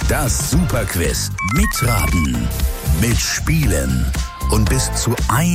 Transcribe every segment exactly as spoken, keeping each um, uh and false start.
Das Superquiz. Mitraten, mitspielen und bis zu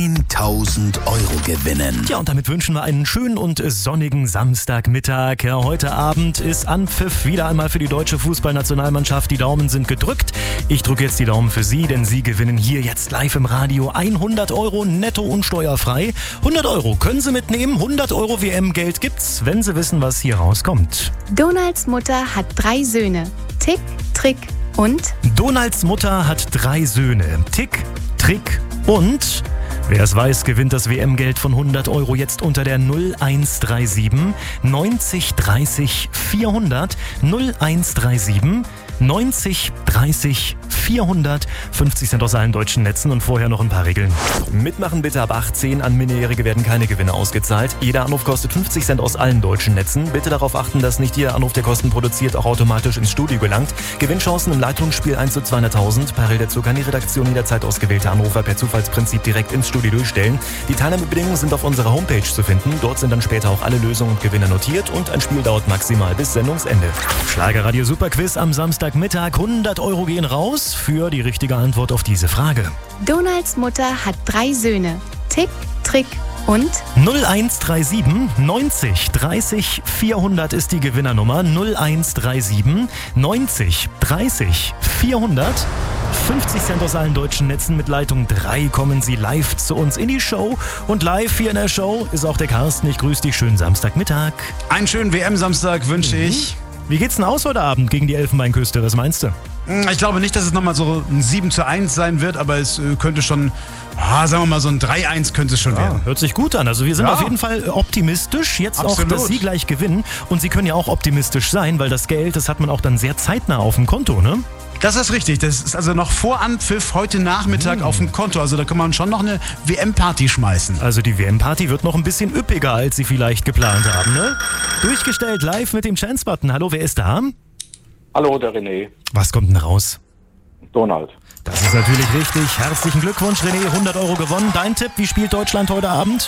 tausend Euro gewinnen. Ja, und damit wünschen wir einen schönen und sonnigen Samstagmittag. Ja, heute Abend ist Anpfiff wieder einmal für die deutsche Fußballnationalmannschaft. Die Daumen sind gedrückt. Ich drücke jetzt die Daumen für Sie, denn Sie gewinnen hier jetzt live im Radio hundert Euro netto und steuerfrei. hundert Euro können Sie mitnehmen, hundert Euro W M-Geld gibt's, wenn Sie wissen, was hier rauskommt. Donalds Mutter hat drei Söhne. Tick, Trick und? Donalds Mutter hat drei Söhne. Tick, Trick und? Wer es weiß, gewinnt das W M-Geld von hundert Euro jetzt unter der null eins drei sieben neunzig dreißig vierhundert. null eins drei sieben neunzig dreißig vierhundert. fünfzig Cent aus allen deutschen Netzen und vorher noch ein paar Regeln. Mitmachen bitte ab achtzehn. An Minderjährige werden keine Gewinne ausgezahlt. Jeder Anruf kostet fünfzig Cent aus allen deutschen Netzen. Bitte darauf achten, dass nicht jeder Anruf, der Kosten produziert, auch automatisch ins Studio gelangt. Gewinnchancen im Leitungsspiel eins zu zweihunderttausend. Parallel dazu kann die Redaktion jederzeit ausgewählte Anrufer per Zufallsprinzip direkt ins Studio durchstellen. Die Teilnahmebedingungen sind auf unserer Homepage zu finden. Dort sind dann später auch alle Lösungen und Gewinne notiert und ein Spiel dauert maximal bis Sendungsende. Schlagerradio Superquiz am Samstagmittag. hundert Euro gehen raus für die richtige Antwort auf diese Frage. Donalds Mutter hat drei Söhne. Tick, Trick und? null eins drei sieben neunzig dreißig vierhundert ist die Gewinnernummer. null eins drei sieben neunzig dreißig vierhundert. fünfzig Cent aus allen deutschen Netzen. Mit Leitung drei kommen Sie live zu uns in die Show. Und live hier in der Show ist auch der Carsten. Ich grüße dich. Schönen Samstagmittag. Einen schönen W M-Samstag wünsche ich. Wie geht's denn aus heute Abend gegen die Elfenbeinküste? Was meinst du? Ich glaube nicht, dass es nochmal so ein sieben zu eins sein wird, aber es könnte schon, ah, sagen wir mal, so ein drei eins könnte es schon Ja, werden. hört sich gut an. Also wir sind Ja. auf jeden Fall optimistisch. Jetzt Absolut. auch, dass Sie gleich gewinnen. Und Sie können ja auch optimistisch sein, weil das Geld, das hat man auch dann sehr zeitnah auf dem Konto, ne? Das ist richtig. Das ist also noch vor Anpfiff heute Nachmittag auf dem Konto. Also da kann man schon noch eine W M-Party schmeißen. Also die W M-Party wird noch ein bisschen üppiger, als Sie vielleicht geplant haben, ne? Durchgestellt live mit dem Chance-Button. Hallo, wer ist da? Hallo, der René. Was kommt denn raus? Donald. Das ist natürlich richtig. Herzlichen Glückwunsch, René. hundert Euro gewonnen. Dein Tipp, wie spielt Deutschland heute Abend?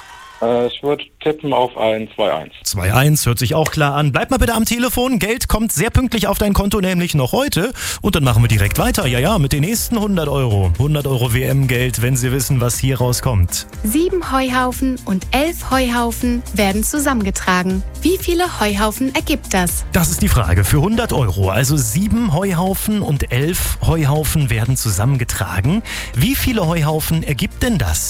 Äh, ich würde tippen auf ein zwei eins. zwei eins, hört sich auch klar an. Bleib mal bitte am Telefon. Geld kommt sehr pünktlich auf dein Konto, nämlich noch heute. Und dann machen wir direkt weiter. Ja, ja, mit den nächsten hundert Euro. hundert Euro W M-Geld, wenn Sie wissen, was hier rauskommt. Sieben Heuhaufen und elf Heuhaufen werden zusammengetragen. Wie viele Heuhaufen ergibt das? Das ist die Frage für hundert Euro. Also sieben Heuhaufen und elf Heuhaufen werden zusammengetragen. Wie viele Heuhaufen ergibt denn das?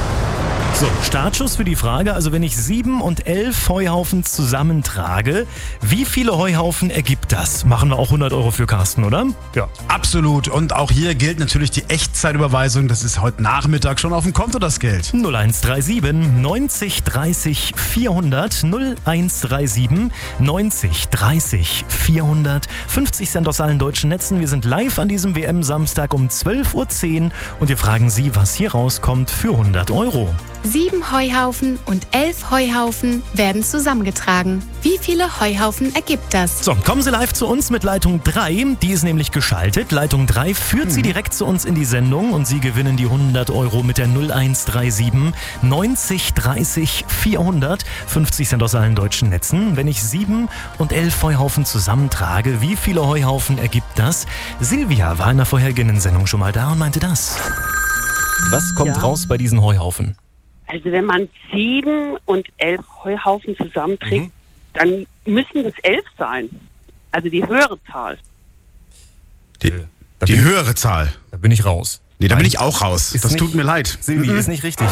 So, Startschuss für die Frage. Also wenn ich sieben und elf Heuhaufen zusammentrage, wie viele Heuhaufen ergibt das? Machen wir auch hundert Euro für Carsten, oder? Ja. Absolut. Und auch hier gilt natürlich die Echtzeitüberweisung. Das ist heute Nachmittag schon auf dem Konto, das Geld. null eins drei sieben neunzig dreißig vierhundert. null eins drei sieben neunzig dreißig vierhundert. fünfzig Cent aus allen deutschen Netzen. Wir sind live an diesem W M-Samstag um zwölf Uhr zehn und wir fragen Sie, was hier rauskommt für hundert Euro. Sieben Heuhaufen und elf Heuhaufen werden zusammengetragen. Wie viele Heuhaufen ergibt das? So, kommen Sie live zu uns mit Leitung drei. Die ist nämlich geschaltet. Leitung drei führt Sie direkt zu uns in die Sendung und Sie gewinnen die hundert Euro mit der null eins drei sieben neunzig dreißig vierhundert. fünfzig Cent aus allen deutschen Netzen. Wenn ich sieben und elf Heuhaufen zusammentrage, wie viele Heuhaufen ergibt das? Silvia war in der vorhergehenden Sendung schon mal da und meinte das. Was kommt Ja. raus bei diesen Heuhaufen? Also wenn man sieben und elf Heuhaufen zusammenträgt, mhm. dann müssen das elf sein. Also die höhere Zahl. Die, Da die bin- höhere Zahl. Da bin ich raus. Nee, da bin Nein. ich auch raus. Ist Das nicht- tut mir leid. Silvi, Mhm. ist nicht richtig,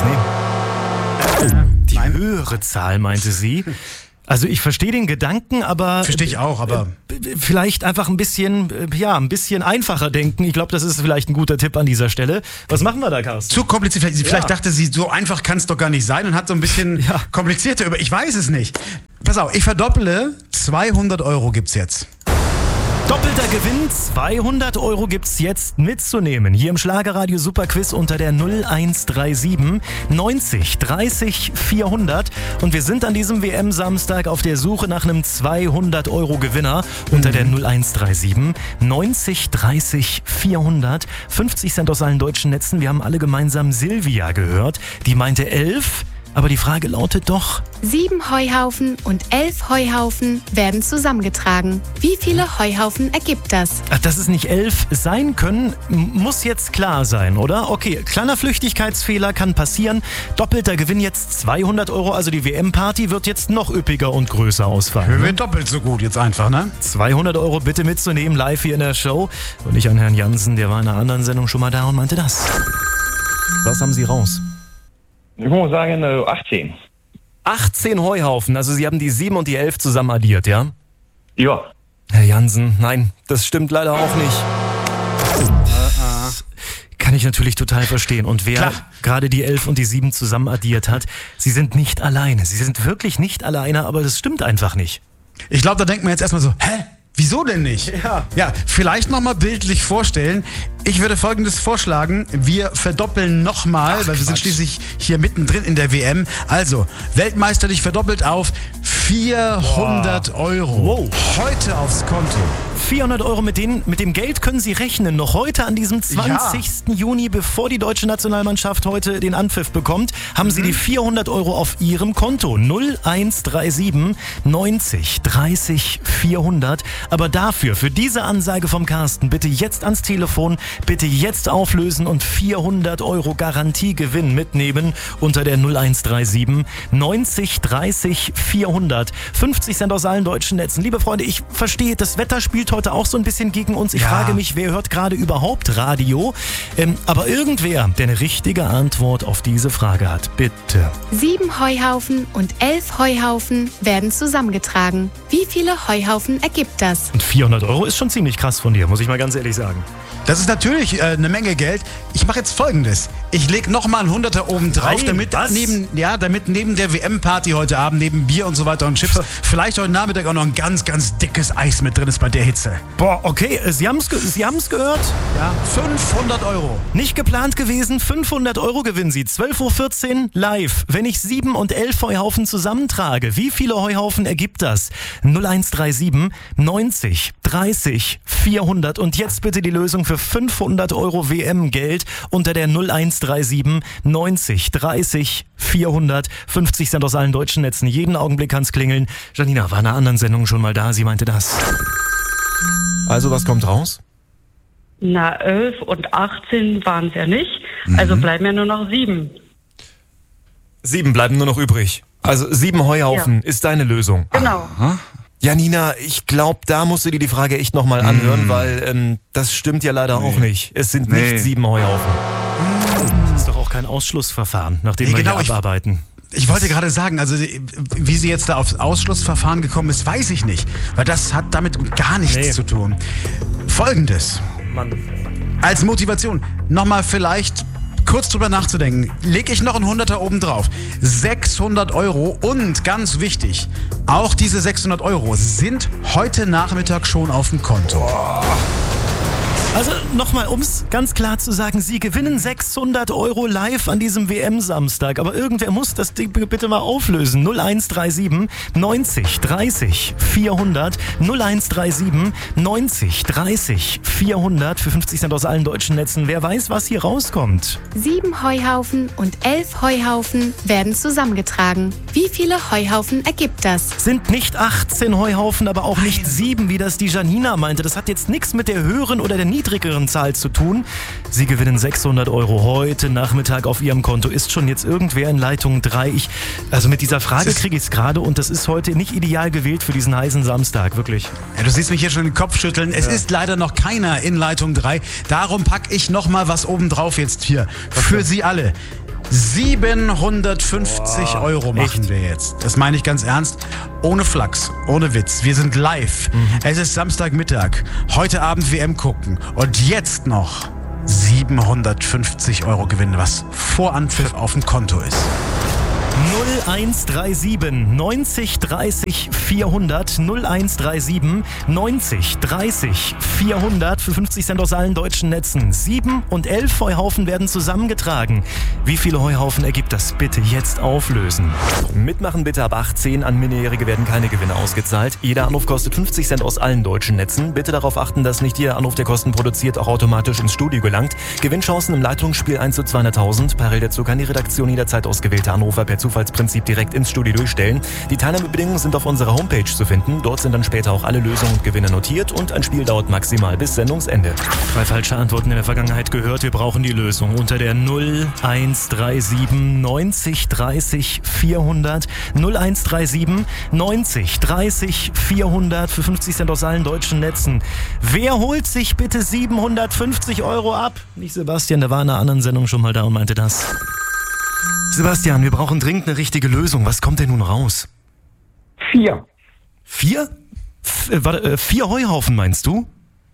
nee. Die höhere Zahl, meinte sie. Also ich verstehe den Gedanken, aber... Verstehe ich auch, aber... äh, Vielleicht einfach ein bisschen, äh, ja, ein bisschen einfacher denken. Ich glaube, das ist vielleicht ein guter Tipp an dieser Stelle. Was machen wir da, Carsten? Zu kompliziert. Vielleicht, vielleicht dachte sie, so einfach kann es doch gar nicht sein und hat so ein bisschen Ja. komplizierter über. Ich weiß es nicht. Pass auf, ich verdopple. zweihundert Euro gibt's jetzt. Doppelter Gewinn, zweihundert Euro gibt's jetzt mitzunehmen. Hier im Schlagerradio Superquiz unter der null eins drei sieben neunzig dreißig vierhundert. Und wir sind an diesem W M-Samstag auf der Suche nach einem zweihundert Euro Gewinner unter der null eins drei sieben neunzig dreißig vierhundert. fünfzig Cent aus allen deutschen Netzen. Wir haben alle gemeinsam Silvia gehört. Die meinte elf. aber die Frage lautet doch... Sieben Heuhaufen und elf Heuhaufen werden zusammengetragen. Wie viele Heuhaufen ergibt das? Ach, dass es nicht elf sein können, muss jetzt klar sein, oder? Okay, kleiner Flüchtigkeitsfehler kann passieren. Doppelter Gewinn jetzt zweihundert Euro, also die W M-Party wird jetzt noch üppiger und größer ausfallen. Wir Ne? werden doppelt so gut jetzt einfach, ne? zweihundert Euro bitte mitzunehmen, live hier in der Show. Und ich an Herrn Jansen, der war in einer anderen Sendung schon mal da und meinte das. Was haben Sie raus? Ich muss sagen, äh, achtzehn. achtzehn Heuhaufen, also Sie haben die sieben und die elf zusammen addiert, ja? Ja. Herr Jansen, nein, das stimmt leider auch nicht. Kann ich natürlich total verstehen. Und wer Klar. gerade die elf und die sieben zusammen addiert hat, Sie sind nicht alleine. Sie sind wirklich nicht alleine, aber das stimmt einfach nicht. Ich glaube, da denkt man jetzt erstmal so, hä? Wieso denn nicht? Ja. Ja, vielleicht nochmal bildlich vorstellen. Ich würde Folgendes vorschlagen. Wir verdoppeln nochmal, weil wir sind schließlich hier mittendrin in der W M. Also, Weltmeisterlich verdoppelt auf vierhundert Euro. Wow. Heute aufs Konto. vierhundert Euro, mit, denen, mit dem Geld können Sie rechnen. Noch heute an diesem zwanzigsten Juni, bevor die deutsche Nationalmannschaft heute den Anpfiff bekommt, haben Sie die vierhundert Euro auf Ihrem Konto. null eins drei sieben neunzig dreißig vierhundert. Aber dafür, für diese Ansage vom Carsten, bitte jetzt ans Telefon, bitte jetzt auflösen und vierhundert Euro Garantiegewinn mitnehmen unter der null eins drei sieben neunzig dreißig vierhundert. fünfzig Cent aus allen deutschen Netzen. Liebe Freunde, ich verstehe, das Wetter spielt heute auch so ein bisschen gegen uns. Ich Ja. frage mich, wer hört gerade überhaupt Radio? Ähm, aber irgendwer, der eine richtige Antwort auf diese Frage hat, bitte. Sieben Heuhaufen und elf Heuhaufen werden zusammengetragen. Wie viele Heuhaufen ergibt das? Und vierhundert Euro ist schon ziemlich krass von dir, muss ich mal ganz ehrlich sagen. Das ist natürlich äh, eine Menge Geld. Ich mache jetzt Folgendes. Ich lege nochmal einen Hunderter oben drauf, Nein, damit was? neben, ja, damit neben der W M-Party heute Abend, neben Bier und so weiter und Chips, vielleicht heute Nachmittag auch noch ein ganz, ganz dickes Eis mit drin ist bei der Hitze. Boah, okay, äh, Sie haben es Sie haben's gehört? Ja, fünfhundert Euro. Nicht geplant gewesen, fünfhundert Euro gewinnen Sie. zwölf Uhr vierzehn live. Wenn ich sieben und elf Heuhaufen zusammentrage, wie viele Heuhaufen ergibt das? null eins drei sieben neunzig dreißig vierhundert. Und jetzt bitte die Lösung für fünfhundert Euro W M-Geld unter der null eins drei sieben neunzig dreißig vierhundert. fünfzig Cent aus allen deutschen Netzen. Jeden Augenblick kann's klingeln. Janina war in einer anderen Sendung schon mal da. Sie meinte das. Also, was kommt raus? Na, elf und achtzehn waren es ja nicht. Also bleiben ja nur noch sieben. Sieben bleiben nur noch übrig. Also sieben Heuhaufen Ja. ist deine Lösung. Genau. Janina, ich glaube, da musst du dir die Frage echt nochmal anhören, weil ähm, das stimmt ja leider auch nicht. Es sind Nee. nicht sieben Heuhaufen. Das ist doch auch kein Ausschlussverfahren, nachdem Nee, wir genau, hier ich- abarbeiten. Ich wollte gerade sagen, also wie sie jetzt da aufs Ausschlussverfahren gekommen ist, weiß ich nicht. Weil das hat damit gar nichts Nee. zu tun. Folgendes. Mann. Als Motivation, nochmal vielleicht kurz drüber nachzudenken, lege ich noch einen Hunderter oben drauf. sechshundert Euro und ganz wichtig, auch diese sechshundert Euro sind heute Nachmittag schon auf dem Konto. Also nochmal, um es ganz klar zu sagen, Sie gewinnen sechshundert Euro live an diesem W M-Samstag. Aber irgendwer muss das Ding bitte mal auflösen. null eins drei sieben neunzig dreißig vierhundert. null eins drei sieben neunzig dreißig vierhundert für fünfzig Cent aus allen deutschen Netzen. Wer weiß, was hier rauskommt. Sieben Heuhaufen und elf Heuhaufen werden zusammengetragen. Wie viele Heuhaufen ergibt das? Sind nicht achtzehn Heuhaufen, aber auch nicht sieben, wie das die Janina meinte. Das hat jetzt nichts mit der höheren oder der niedrigeren Zahl zu tun. Sie gewinnen sechshundert Euro heute Nachmittag auf Ihrem Konto. Ist schon jetzt irgendwer in Leitung drei? Ich, also mit dieser Frage kriege ich es gerade und das ist heute nicht ideal gewählt für diesen heißen Samstag, wirklich. Ja, du siehst mich hier schon den Kopf schütteln. Es ist leider noch keiner in Leitung drei. Darum packe ich nochmal was oben drauf jetzt hier. Für Sie alle. siebenhundertfünfzig Euro machen echt? wir jetzt. Das meine ich ganz ernst. Ohne Flachs, ohne Witz. Wir sind live. Es ist Samstagmittag. Heute Abend W M gucken. Und jetzt noch siebenhundertfünfzig Euro gewinnen, was vor Anpfiff auf dem Konto ist. null eins drei sieben neunzig dreißig vierhundert. null eins drei sieben neunzig dreißig vierhundert für fünfzig Cent aus allen deutschen Netzen. sieben und elf Heuhaufen werden zusammengetragen. Wie viele Heuhaufen ergibt das? Bitte jetzt auflösen. Mitmachen bitte ab achtzehn. An Minderjährige werden keine Gewinne ausgezahlt. Jeder Anruf kostet fünfzig Cent aus allen deutschen Netzen. Bitte darauf achten, dass nicht jeder Anruf, der Kosten produziert, auch automatisch ins Studio gelangt. Gewinnchancen im Leitungsspiel eins zu zweihunderttausend. Parallel dazu kann die Redaktion jederzeit ausgewählte Anrufer per Zufallsprinzip direkt ins Studio durchstellen. Die Teilnahmebedingungen sind auf unserer Homepage zu finden. Dort sind dann später auch alle Lösungen und Gewinne notiert und ein Spiel dauert maximal bis Sendungsende. Drei falsche Antworten in der Vergangenheit gehört. Wir brauchen die Lösung unter der null eins drei sieben neunzig dreißig vierhundert. null eins drei sieben neunzig dreißig vierhundert für fünfzig Cent aus allen deutschen Netzen. Wer holt sich bitte siebenhundertfünfzig Euro ab? Nicht Sebastian, der war in einer anderen Sendung schon mal da und meinte das. Sebastian, wir brauchen dringend eine richtige Lösung. Was kommt denn nun raus? Vier. Vier? F- äh, warte, äh, vier Heuhaufen meinst du?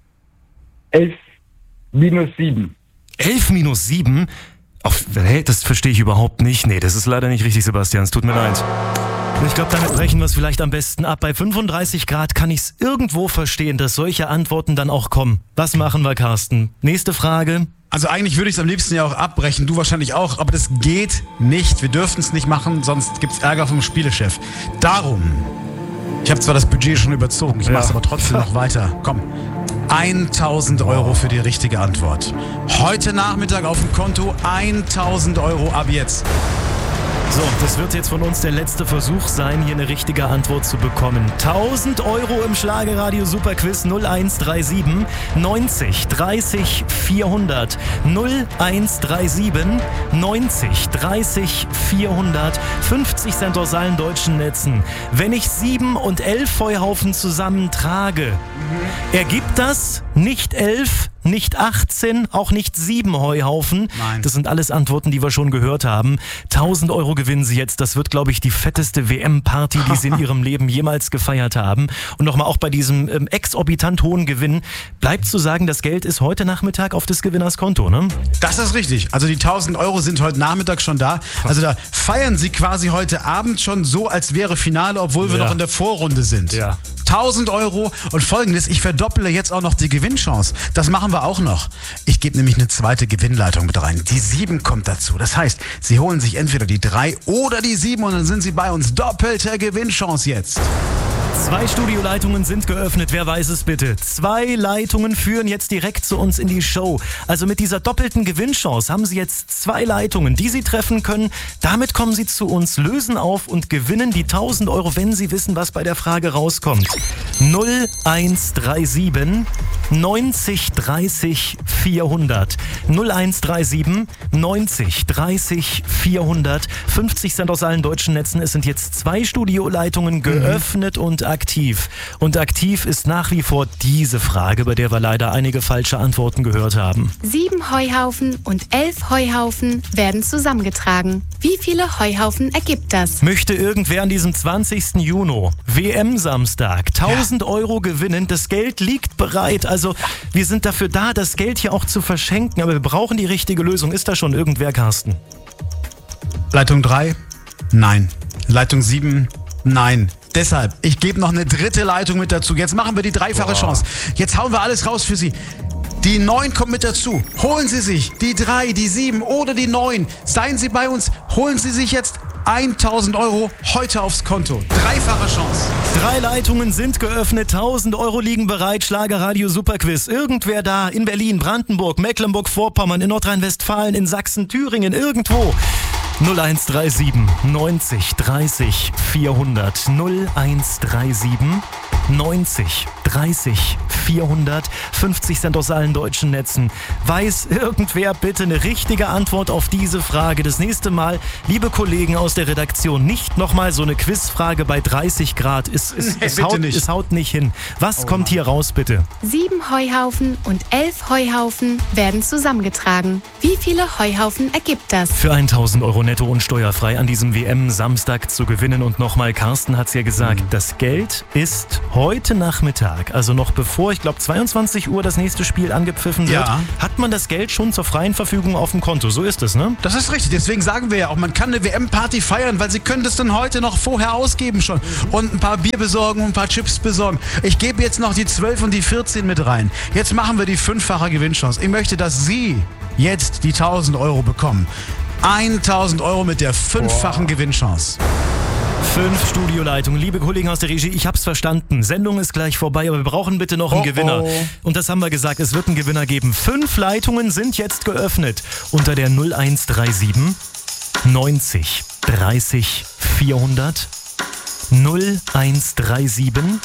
Elf minus sieben. Elf minus sieben? Auf, hey, das verstehe ich überhaupt nicht. Nee, das ist leider nicht richtig, Sebastian. Es tut mir leid. Ich glaube, damit brechen wir es vielleicht am besten ab. Bei fünfunddreißig Grad kann ich es irgendwo verstehen, dass solche Antworten dann auch kommen. Was machen wir, Carsten? Nächste Frage. Also eigentlich würde ich es am liebsten ja auch abbrechen, du wahrscheinlich auch, aber das geht nicht. Wir dürfen es nicht machen, sonst gibt es Ärger vom Spielechef. Darum, ich habe zwar das Budget schon überzogen, ich Ja. mache es aber trotzdem noch weiter. Komm, tausend Euro für die richtige Antwort. Heute Nachmittag auf dem Konto tausend Euro ab jetzt. So, das wird jetzt von uns der letzte Versuch sein, hier eine richtige Antwort zu bekommen. tausend Euro im Schlagerradio Superquiz null eins drei sieben neunzig dreißig vierhundert. null eins drei sieben neunzig dreißig vierhundert. fünfzig Cent aus allen deutschen Netzen. Wenn ich sieben und elf Heuhaufen zusammentrage, mhm. ergibt das nicht elf, nicht achtzehn, auch nicht sieben Heuhaufen. Nein. Das sind alles Antworten, die wir schon gehört haben. tausend Euro gewinnen Sie jetzt. Das wird, glaube ich, die fetteste W M-Party, die Sie in Ihrem Leben jemals gefeiert haben. Und nochmal auch bei diesem ähm, exorbitant hohen Gewinn bleibt zu sagen, das Geld ist heute Nachmittag auf des Gewinners Konto, ne? Das ist richtig. Also die tausend Euro sind heute Nachmittag schon da. Also da feiern Sie quasi heute Abend schon so, als wäre Finale, obwohl wir Ja. noch in der Vorrunde sind. Ja. tausend Euro und Folgendes, ich verdopple jetzt auch noch die Gewinnchance. Das machen wir auch noch. Ich gebe nämlich eine zweite Gewinnleitung mit rein. Die sieben kommt dazu. Das heißt, Sie holen sich entweder die drei oder die sieben und dann sind Sie bei uns. Doppelte Gewinnchance jetzt. Zwei Studioleitungen sind geöffnet, wer weiß es bitte. Zwei Leitungen führen jetzt direkt zu uns in die Show. Also mit dieser doppelten Gewinnchance haben Sie jetzt zwei Leitungen, die Sie treffen können. Damit kommen Sie zu uns, lösen auf und gewinnen die tausend Euro, wenn Sie wissen, was bei der Frage rauskommt. null eins drei sieben neunzig dreißig vierhundert. null eins drei sieben neunzig dreißig vierhundert. fünfzig Cent aus allen deutschen Netzen. Es sind jetzt zwei Studioleitungen geöffnet mhm. und aktiv. Und aktiv ist nach wie vor diese Frage, bei der wir leider einige falsche Antworten gehört haben. Sieben Heuhaufen und elf Heuhaufen werden zusammengetragen. Wie viele Heuhaufen ergibt das? Möchte irgendwer an diesem zwanzigsten Juni, W M-Samstag, tausend Euro gewinnen? Das Geld liegt bereit. Also wir sind dafür da, das Geld hier auch zu verschenken. Aber wir brauchen die richtige Lösung. Ist da schon irgendwer, Carsten? Leitung drei? Nein. Leitung sieben? Nein. Deshalb, ich gebe noch eine dritte Leitung mit dazu. Jetzt machen wir die dreifache Chance. Jetzt hauen wir alles raus für Sie. Die neun kommt mit dazu. Holen Sie sich die drei, die sieben oder die neun. Seien Sie bei uns. Holen Sie sich jetzt tausend Euro heute aufs Konto. Dreifache Chance. Drei Leitungen sind geöffnet, tausend Euro liegen bereit. Schlagerradio Superquiz. Irgendwer da in Berlin, Brandenburg, Mecklenburg-Vorpommern, in Nordrhein-Westfalen, in Sachsen, Thüringen, irgendwo. null eins drei sieben neunzig dreißig vierhundert. null eins drei sieben neunzig dreißig vierhundert. fünfzig Cent aus allen deutschen Netzen. Weiß irgendwer bitte eine richtige Antwort auf diese Frage? Das nächste Mal, liebe Kollegen aus der Redaktion, nicht nochmal so eine Quizfrage bei dreißig Grad. Es, es, Nee, es, bitte haut, nicht. es haut nicht hin. Was Oh kommt Mann. hier raus, bitte? Sieben Heuhaufen und elf Heuhaufen werden zusammengetragen. Wie viele Heuhaufen ergibt das? Für tausend Euro netto und steuerfrei an diesem W M-Samstag zu gewinnen. Und nochmal, Carsten hat es ja gesagt, das Geld ist heute Nachmittag, also noch bevor, ich glaube, zweiundzwanzig Uhr das nächste Spiel angepfiffen wird, Ja. hat man das Geld schon zur freien Verfügung auf dem Konto. So ist es, ne? Das ist richtig, deswegen sagen wir ja auch, man kann eine W M-Party feiern, weil Sie können das dann heute noch vorher ausgeben schon und ein paar Bier besorgen und ein paar Chips besorgen. Ich gebe jetzt noch die zwölf und die vierzehn mit rein. Jetzt machen wir die fünffache Gewinnchance. Ich möchte, dass Sie jetzt die tausend Euro bekommen. tausend Euro mit der fünffachen Gewinnchance. Fünf Studioleitungen. Liebe Kollegen aus der Regie, ich hab's verstanden. Sendung ist gleich vorbei, aber wir brauchen bitte noch einen Oh, Gewinner. oh. Und das haben wir gesagt, es wird einen Gewinner geben. Fünf Leitungen sind jetzt geöffnet unter der null eins drei sieben neunzig dreißig vierhundert, null eins drei sieben,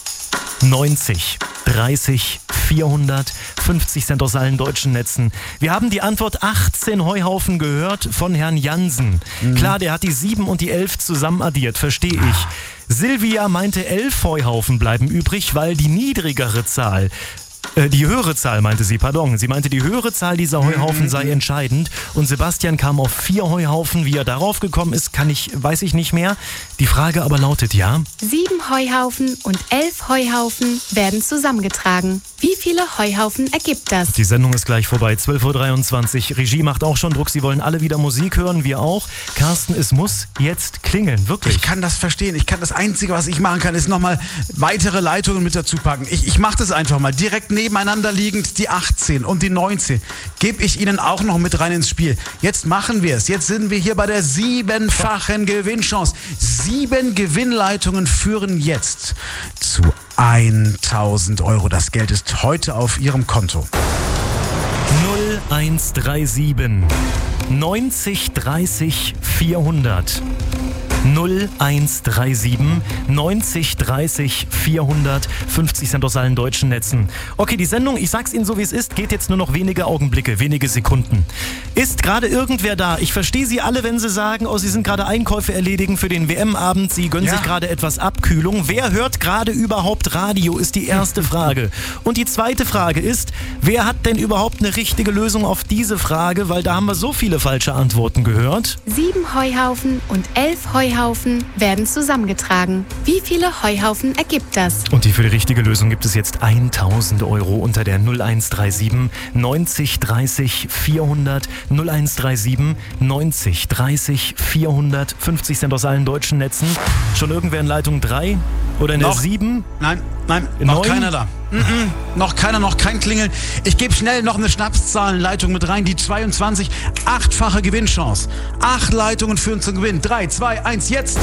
neunzig dreißig vierhundert, fünfzig Cent aus allen deutschen Netzen. Wir haben die Antwort achtzehn Heuhaufen gehört von Herrn Jansen. Mhm. Klar, der hat die sieben und die elf zusammen addiert, verstehe ich. Silvia meinte, elf Heuhaufen bleiben übrig, weil die niedrigere Zahl, äh, die höhere Zahl meinte sie, pardon. Sie meinte, die höhere Zahl dieser Heuhaufen sei entscheidend. Und Sebastian kam auf vier Heuhaufen. Wie er darauf gekommen ist, kann ich, weiß ich nicht mehr. Die Frage aber lautet ja: Sieben Heuhaufen und elf Heuhaufen werden zusammengetragen. Wie viele Heuhaufen ergibt das? Die Sendung ist gleich vorbei, zwölf Uhr dreiundzwanzig. Regie macht auch schon Druck, sie wollen alle wieder Musik hören, wir auch. Carsten, es muss jetzt klingeln, wirklich. Ich kann das verstehen. Ich kann das Einzige, was ich machen kann, ist nochmal weitere Leitungen mit dazu packen. Ich, ich mache das einfach mal. Direkt nebeneinander liegend die achtzehn und die neunzehn. Gebe ich Ihnen auch noch mit rein ins Spiel. Jetzt machen wir es. Jetzt sind wir hier bei der siebenfachen Gewinnchance. Sieben Gewinnleitungen führen jetzt zu tausend Euro. Das Geld ist heute auf Ihrem Konto. null eins drei sieben neunzig dreißig vierhundert. null eins drei sieben neunzig dreißig vierhundert, fünfzig Cent aus allen deutschen Netzen. Okay, die Sendung, ich sag's Ihnen so wie es ist, geht jetzt nur noch wenige Augenblicke, wenige Sekunden. Ist gerade irgendwer da? Ich verstehe Sie alle, wenn Sie sagen, oh, Sie sind gerade Einkäufe erledigen für den W M-Abend, Sie gönnen Ja. sich gerade etwas Abkühlung. Wer hört gerade überhaupt Radio, ist die erste Frage. Und die zweite Frage ist, wer hat denn überhaupt eine richtige Lösung auf diese Frage? Weil da haben wir so viele falsche Antworten gehört. Sieben Heuhaufen und elf Heuhaufen werden zusammengetragen. Wie viele Heuhaufen ergibt das? Und die für die richtige Lösung gibt es jetzt tausend Euro unter der null eins drei sieben neunzig dreißig vierhundert, null eins drei sieben neunzig dreißig vierhundert, fünfzig Cent aus allen deutschen Netzen. Schon irgendwer in Leitung drei oder in der Noch? sieben? Nein, nein, noch Neun? keiner da. Mhm. Noch keiner, noch kein Klingeln. Ich gebe schnell noch eine Schnapszahlenleitung mit rein, die zweiundzwanzig. Achtfache Gewinnchance. Acht Leitungen führen zum Gewinn. Drei, zwei, eins, jetzt.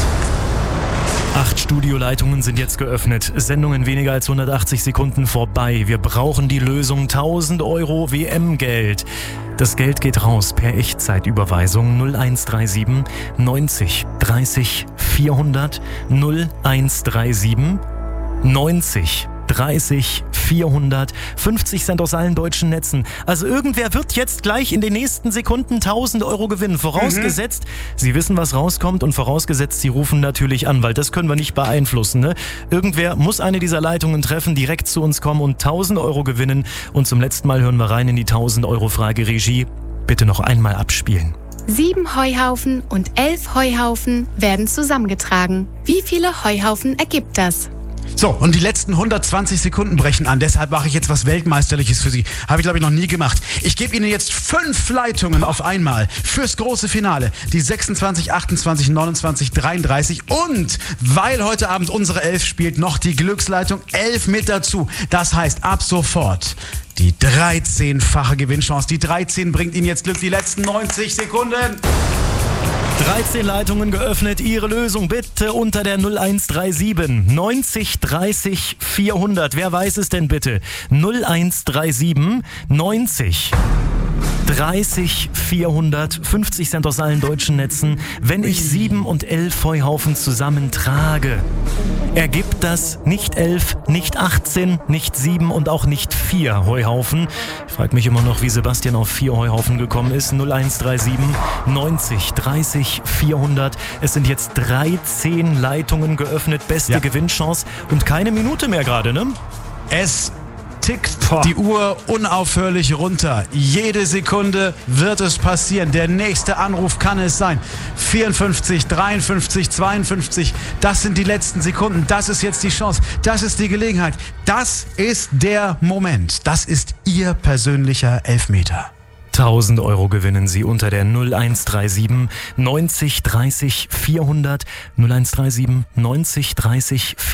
Acht Studioleitungen sind jetzt geöffnet. Sendung in weniger als hundertachtzig Sekunden vorbei. Wir brauchen die Lösung tausend Euro W M-Geld. Das Geld geht raus per Echtzeitüberweisung null eins drei sieben neunzig dreißig vierhundert, null eins drei sieben neunzig dreißig vierhundert, fünfzig Cent aus allen deutschen Netzen. Also irgendwer wird jetzt gleich in den nächsten Sekunden tausend Euro gewinnen. Vorausgesetzt, mhm. Sie wissen, was rauskommt, und vorausgesetzt, Sie rufen natürlich an, weil das können wir nicht beeinflussen. Ne? Irgendwer muss eine dieser Leitungen treffen, direkt zu uns kommen und tausend Euro gewinnen. Und zum letzten Mal hören wir rein in die tausend Euro Frage. Regie, bitte noch einmal abspielen. Sieben Heuhaufen und elf Heuhaufen werden zusammengetragen. Wie viele Heuhaufen ergibt das? So, und die letzten hundertzwanzig Sekunden brechen an. Deshalb mache ich jetzt was Weltmeisterliches für Sie. Habe ich, glaube ich, noch nie gemacht. Ich gebe Ihnen jetzt fünf Leitungen auf einmal fürs große Finale. Die sechsundzwanzig, achtundzwanzig, neunundzwanzig, dreiunddreißig. Und weil heute Abend unsere elf spielt, noch die Glücksleitung elf mit dazu. Das heißt, ab sofort die dreizehnfache Gewinnchance. Die dreizehn bringt Ihnen jetzt Glück. Die letzten neunzig Sekunden. dreizehn Leitungen geöffnet. Ihre Lösung bitte unter der null eins drei sieben neunzig dreißig vierhundert. Wer weiß es denn bitte? null eins drei sieben neunzig dreißig vierhundert, fünfzig Cent aus allen deutschen Netzen. Wenn ich sieben und elf Heuhaufen zusammentrage, ergibt das nicht elf, nicht achtzehn, nicht sieben und auch nicht vier Heuhaufen. Ich frage mich immer noch, wie Sebastian auf vier Heuhaufen gekommen ist. null eins drei sieben neunzig dreißig vierhundert. Es sind jetzt dreizehn Leitungen geöffnet. Beste Ja. Gewinnchance und keine Minute mehr gerade, ne? Es tickt die Uhr unaufhörlich runter. Jede Sekunde wird es passieren. Der nächste Anruf kann es sein. vierundfünfzig, dreiundfünfzig, zweiundfünfzig. Das sind die letzten Sekunden. Das ist jetzt die Chance. Das ist die Gelegenheit. Das ist der Moment. Das ist Ihr persönlicher Elfmeter. tausend Euro gewinnen Sie unter der null eins drei sieben neunzig dreißig vierhundert, null eins drei sieben neunzig dreißig